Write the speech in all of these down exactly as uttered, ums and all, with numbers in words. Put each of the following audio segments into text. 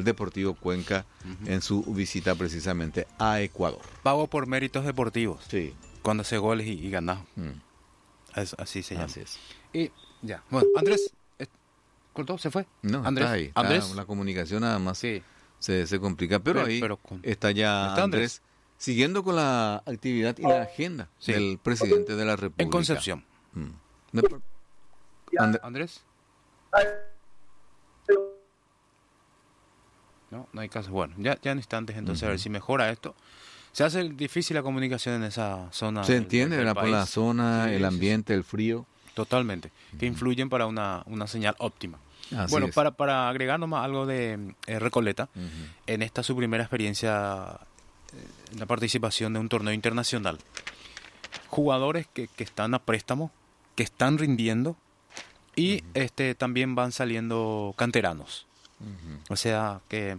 Deportivo Cuenca uh-huh. en su visita precisamente a Ecuador. Pago por méritos deportivos. Sí. Cuando hace goles y, y gana. Mm. Es, así se llama. Así es. Y ya. Bueno, Andrés, ¿cortó? ¿Se fue? No, Andrés, está ahí. Está, Andrés. la comunicación nada más sí. se, se complica, pero, pero ahí pero con... está ya ¿Está Andrés, Andrés siguiendo con la actividad y la agenda sí. del presidente de la República. En Concepción. Mm. And- Andrés. No, no hay caso. Bueno, ya, ya en instantes entonces uh-huh. a ver si mejora esto. Se hace difícil la comunicación en esa zona. Se del, entiende, del ¿verdad? Por la zona, sí, el ambiente, sí. el frío. Totalmente. Uh-huh. Que influyen para una, una señal óptima. Así bueno, es. para, para agregar nomás algo de eh, Recoleta, uh-huh. en esta su primera experiencia, eh, en la participación de un torneo internacional. Jugadores que, que están a préstamo, que están rindiendo, y uh-huh. este también van saliendo canteranos. Uh-huh. O sea que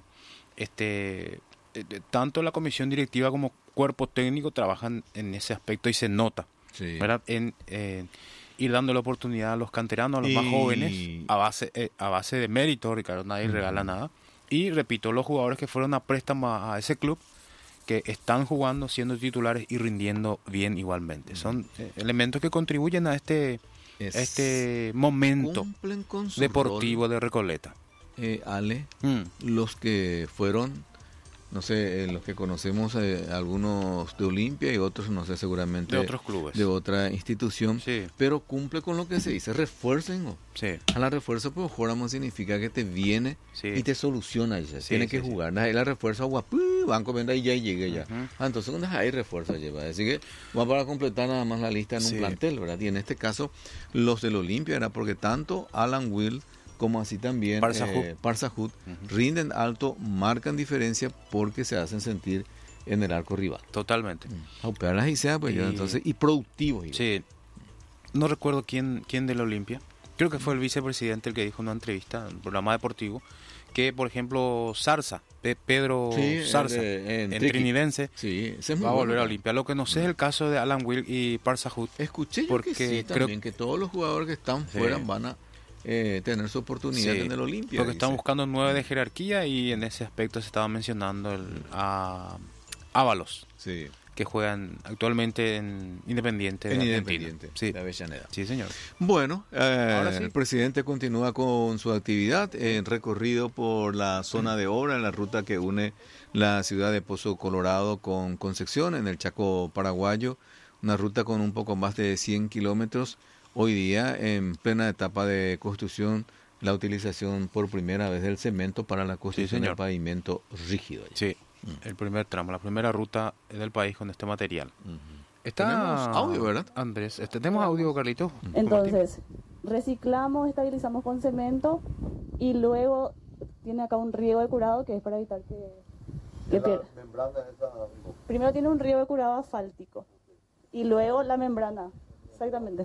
este eh, tanto la comisión directiva como cuerpo técnico trabajan en ese aspecto y se nota, sí. ¿verdad? En eh, ir dando la oportunidad a los canteranos, a los y... más jóvenes, a base eh, a base de mérito, Ricardo, nadie uh-huh. regala nada. Y repito, los jugadores que fueron a préstamo a, a ese club, que están jugando, siendo titulares y rindiendo bien igualmente. Uh-huh. Son eh, elementos que contribuyen a este es... este momento deportivo rol. de Recoleta. Eh, Ale, mm. los que fueron, no sé, eh, los que conocemos, eh, algunos de Olimpia y otros, no sé, seguramente de otros clubes, de otra institución, sí. pero cumple con lo que se dice, refuercen. ¿no? Sí. A la refuerzo, pues, juramos significa que te viene sí. y te soluciona ya, sí, tiene sí, que sí, jugar. Sí. Ahí la refuerzo, guapú, banco, venda y ya y llegue ya. Uh-huh. Ah, entonces, ¿dónde hay refuerzo lleva? Así que va para completar nada más la lista en sí. un plantel, ¿verdad? Y en este caso, los del Olimpia era porque tanto Alan Will como así también Parsahut eh, uh-huh. rinden alto, marcan diferencia porque se hacen sentir en el arco rival. Totalmente. Aupearlas y sea, pues y, ya, entonces, y productivos. Igual. Sí. No recuerdo quién, quién del Olimpia. Creo que fue el vicepresidente el que dijo en una entrevista en un programa deportivo que, por ejemplo, Zarza, Pe- Pedro sí, Zarza, de, en, en trinidense, sí, va a volver bueno, a Olimpia. Lo que no sé es el caso de Alan Will y Parsahut. Escuché porque que sí, creo también, que todos los jugadores que están sí. fuera van a Eh, tener su oportunidad sí, en el Olimpia. Porque están buscando nueve de jerarquía y en ese aspecto se estaba mencionando el, a Ábalos, sí. que juegan actualmente en Independiente. En de Independiente, sí. de Avellaneda. Sí, señor. Bueno, eh, sí. el presidente continúa con su actividad en recorrido por la zona de obra, en la ruta que une la ciudad de Pozo Colorado con Concepción, en el Chaco paraguayo, una ruta con un poco más de cien kilómetros. Hoy día, en plena etapa de construcción, la utilización por primera vez del cemento para la construcción sí, del pavimento rígido. Sí, mm. el primer tramo, la primera ruta del país con este material. Uh-huh. Está... Tenemos audio, ¿verdad? Andrés, este, ¿tenemos audio, Carlito? Entonces, reciclamos, estabilizamos con cemento y luego tiene acá un riego de curado que es para evitar que, que pierda. Esa... Primero tiene un riego de curado asfáltico y luego la membrana, exactamente.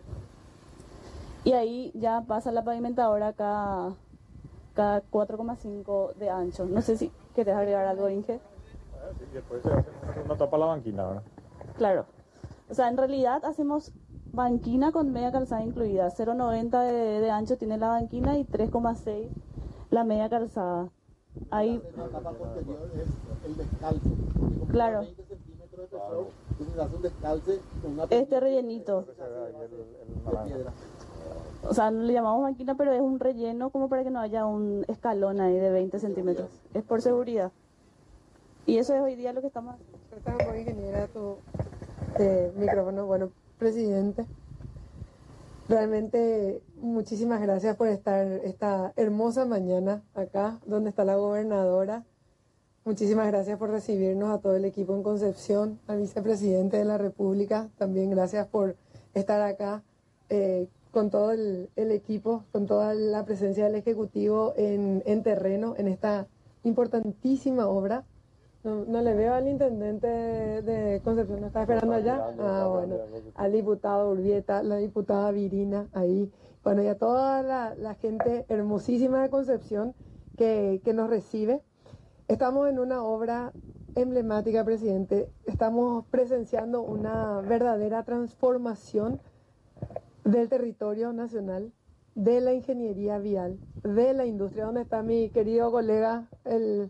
Y ahí ya pasa la pavimentadora cada, cada cuatro coma cinco de ancho. No sé si querés agregar algo, Inge. Sí, después se hace una tapa a la banquina, ¿verdad? Claro. O sea, en realidad hacemos banquina con media calzada incluida. cero coma noventa de, de ancho tiene la banquina y tres coma seis la media calzada. Ahí... La tapa posterior es el descalce. Claro. veinte centímetros de espesor, entonces hace un descalce con una... Este rellenito. De piedra. O sea, no le llamamos banquina, pero es un relleno como para que no haya un escalón ahí de veinte centímetros. Es por seguridad. Y eso es hoy día lo que estamos haciendo. Estamos con ingeniera, tu eh, micrófono. Bueno, presidente, realmente muchísimas gracias por estar esta hermosa mañana acá, donde está la gobernadora. Muchísimas gracias por recibirnos a todo el equipo en Concepción, al vicepresidente de la República. También gracias por estar acá. Eh, con todo el, el equipo, con toda la presencia del Ejecutivo en, en terreno, en esta importantísima obra. No, no le veo al intendente de, de Concepción, ¿no está esperando allá? Ah, bueno, al diputado Urbieta, la diputada Virina, ahí. Bueno, y a toda la, la gente hermosísima de Concepción que, que nos recibe. Estamos en una obra emblemática, presidente. Estamos presenciando una verdadera transformación del territorio nacional, de la ingeniería vial, de la industria, donde está mi querido colega, el